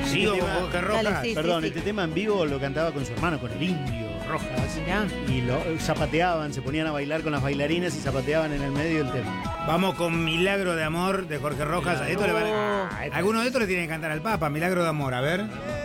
Sigo con Jorge Rojas. Dale, sí. Perdón, este tema en vivo lo cantaba con su hermano, con el Indio Rojas. Mirá. Y lo zapateaban, se ponían a bailar con las bailarinas y zapateaban en el medio del tema. Vamos con Milagro de Amor de Jorge Rojas. Milagro. Alguno de estos le tienen que cantar al Papa, Milagro de Amor, a ver.